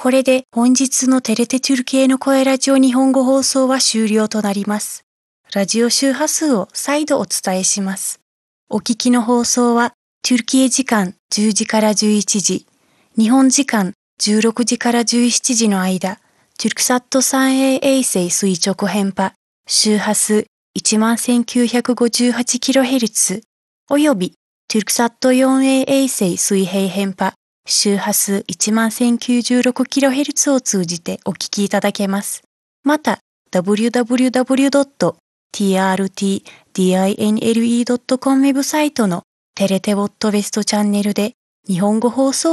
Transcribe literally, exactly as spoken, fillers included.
これで本日のテレテトゥルキエの声ラジオ日本語放送は終了となります。ラジオ周波数を再度お伝えします。お聞きの放送はトゥルキエ時間じゅうじからじゅういちじ、日本時間じゅうろくじからじゅうしちじの間、トゥルクサット スリーエー 衛星垂直編波、周波数 いちまんせんきゅうひゃくごじゅうはちキロヘルツ、およびトゥルクサット フォーエー 衛星水平編波、周波数 いちまんせんきゅうじゅうろくキロヘルツ を通じてお聞きいただけます。また、ダブリューダブリューダブリュードットティーアールティーディーアイエヌエルイードットコム ウェブサイトのテレテウォットウェストチャンネルで日本語放送